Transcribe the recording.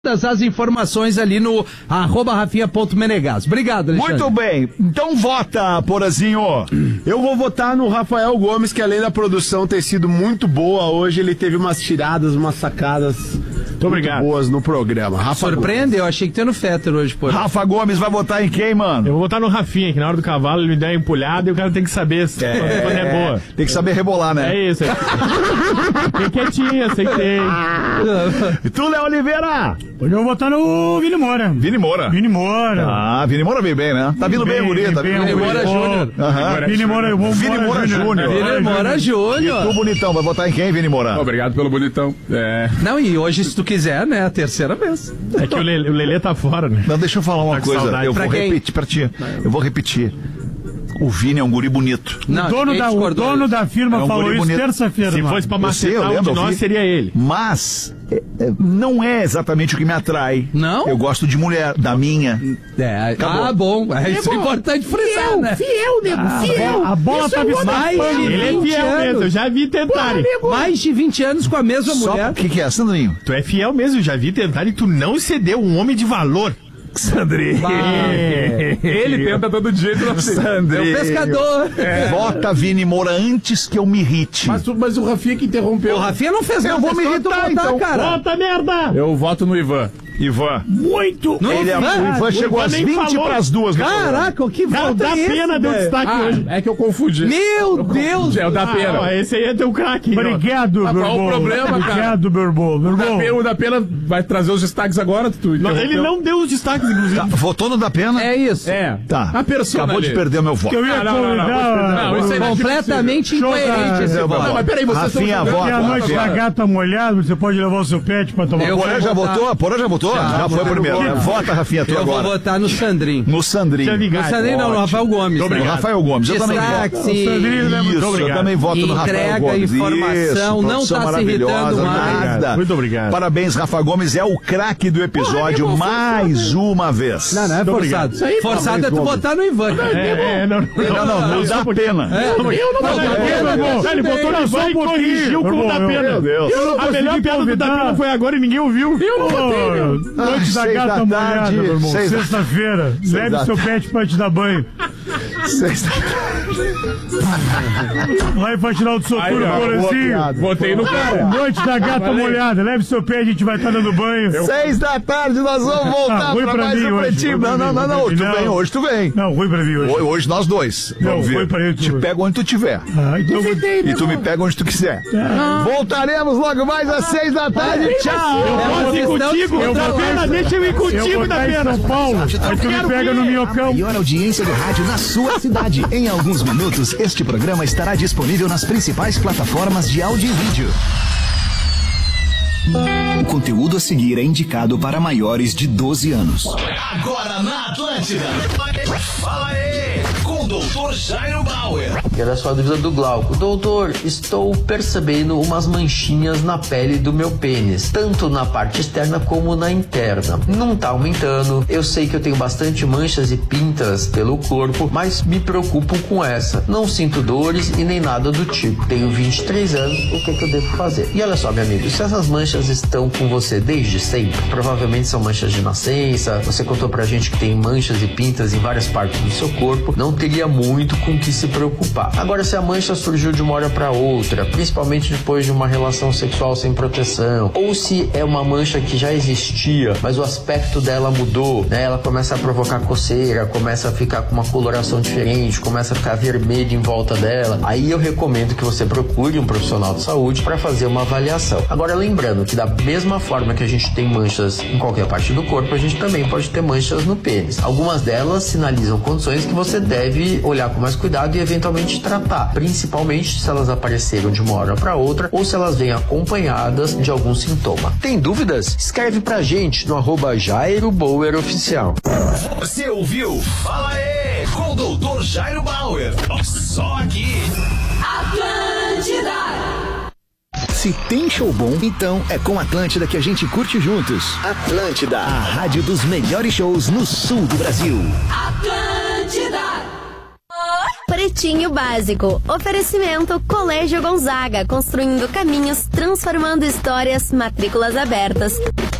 as informações ali no @rafinha.menegas. Obrigado, Alexandre. Muito bem. Então vota, Porazinho. Eu vou votar no Rafael Gomes, que além da produção ter sido muito boa, hoje ele teve umas tiradas, umas sacadas muito boas no programa. Rafa Surpreende? Gomes. Eu achei que tem no Fetter hoje, pô. Rafa Gomes vai votar em quem, mano? Eu vou votar no Rafinha, que na hora do cavalo ele me dá uma empulhada e o cara tem que saber se é boa. Tem que saber rebolar, né? É isso. Fiquei quietinho, aceitei. E tu, Léo Oliveira? Hoje eu vou votar no Vini Moura. Vini Moura. Vini Moura. Ah, Vini Moura veio bem, né? Tá vindo bem o guri, tá vindo Vini Moura Júnior. Vini Moura, Vini Moura Júnior. Vini Moura E Júnior. tu, bonitão, vai votar em quem, Vini Moura? Obrigado pelo bonitão. Não, e hoje, se tu quiser, né, a terceira vez. É que o Lelê tá fora, né? Não, deixa eu falar uma Tá com coisa. saudade. Eu Pra vou quem? repetir pra ti. Eu vou repetir. O Vini é um guri bonito. Não, O dono da firma É um falou guri isso bonito. terça-feira. Se mano. fosse pra Eu sei, eu macetar um lembro, de eu nós, vi. seria ele. Mas não é exatamente o que me atrai. Não? Eu gosto de mulher, da minha. Acabou. Bom. Isso é importante frisar, né? Fiel, nego, fiel. A bola tá mais de Ele é 20 fiel anos. mesmo, eu já vi tentarem. Mais de 20 anos com a mesma Só mulher. o que é, Sandrinho? Tu é fiel mesmo, eu já vi tentarem e tu não cedeu, um homem de valor. Sandrinho. Ele tenta todo dia. É Sandrinho. o pescador. Vota Vini Moura antes que eu me irrite. Mas o Rafinha que interrompeu. O Rafinha não fez Eu nada, vou me é só tu irritar, votar, então. cara. Bota merda! Eu voto no Ivan. Ivan. muito. Não, O Ivan chegou Ivan às nem 20 falou. pras 2. Caraca, o que Não, volta dá é esse, pena deu velho? destaque hoje. É que eu confundi. Meu Deus. É o da pena. Ó, esse aí é teu craque. Obrigado, Qual Berbol. o problema, cara? Obrigado, Berbol. O da pena vai trazer os destaques agora, tu Ele não deu os destaques, inclusive. Tá, votou no da pena? É isso. É. Tá. A persona Acabou de dele. perder o meu voto. Eu ia convidar. Não, isso aí não é Completamente Show, incoerente esse cara. voto. Não, mas peraí, vocês Rafinha, estão vota. E a noite da gata molhada, você pode levar o seu pet pra tomar Eu banho. Porã já vou votar. votou? Porã já votou? Já foi primeiro. Vota, Rafinha, tu Eu vou agora. votar no Sandrinho. No Sandrinho. No Sandrinho não, no Rafael Gomes. No né? Rafael Gomes. Eu também voto. Destaque-se, Isso, eu também voto no Rafael entrega Gomes. informação, Isso, não produção tá se irritando maravilhosa, mais. nada. Muito obrigado. Parabéns, Rafa Gomes, é o craque do episódio mais uma vez. Não, não é forçado. Forçado é tu votar no Ivan. Não dá pena. Ele botou no som e corrigiu com o da pena. Meu Deus. A melhor piada do da pena foi agora e ninguém ouviu. Noite da 6 gata da molhada, tarde, meu irmão. 6 da- Sexta-feira. Leve da seu pet pra te dar banho. Lá em Faxinal do Soturno, Porazinho. Votei no cara. Noite da gata molhada. Leve seu pé, a gente vai estar dando banho. 6 da tarde, nós vamos voltar ruim pra pra mais mim um hoje, Pretinho. ruim pra Não, mim. tu Não. vem, hoje tu vem. Não, ruim pra mim hoje. Hoje nós dois. Não, Vamos ver. foi pra ele, Te tu. pego onde tu tiver. Ah, então E tu me pega onde tu quiser. Voltaremos logo mais às 6 da tarde. Tchau! eu vou Pena, deixa eu ir eu contigo vou da estar em pena. São Paulo. Aí tu me pega no minhocão. Maior audiência do rádio na sua cidade. Em alguns minutos, este programa estará disponível nas principais plataformas de áudio e vídeo. O conteúdo a seguir é indicado para maiores de 12 anos. Agora na Atlântida. Fala aí, com o Dr. Jairo Bauer. Era só a dúvida do Glauco. Doutor, estou percebendo umas manchinhas na pele do meu pênis, tanto na parte externa como na interna. Não tá aumentando. Eu sei que eu tenho bastante manchas e pintas pelo corpo, mas me preocupo com essa. Não sinto dores e nem nada do tipo. Tenho 23 anos, o que eu devo fazer? E olha só, meu amigo, se essas manchas estão com você desde sempre, provavelmente são manchas de nascença. Você contou pra gente que tem manchas e pintas em várias partes do seu corpo. Não teria muito com que se preocupar. Agora, se a mancha surgiu de uma hora para outra, principalmente depois de uma relação sexual sem proteção, ou se é uma mancha que já existia, mas o aspecto dela mudou, né? Ela começa a provocar coceira, começa a ficar com uma coloração diferente, começa a ficar vermelho em volta dela, aí eu recomendo que você procure um profissional de saúde para fazer uma avaliação. Agora, lembrando que da mesma forma que a gente tem manchas em qualquer parte do corpo, a gente também pode ter manchas no pênis. Algumas delas sinalizam condições que você deve olhar com mais cuidado e eventualmente tratar, principalmente se elas apareceram de uma hora para outra ou se elas vêm acompanhadas de algum sintoma. Tem dúvidas? Escreve pra gente no @JairoBauerOficial. Você ouviu? Fala aí, com o Dr. Jairo Bauer. Só aqui. Atlântida. Se tem show bom, então é com Atlântida que a gente curte juntos. Atlântida, a rádio dos melhores shows no sul do Brasil. Atlântida. Pretinho Básico. Oferecimento Colégio Gonzaga, construindo caminhos, transformando histórias, matrículas abertas.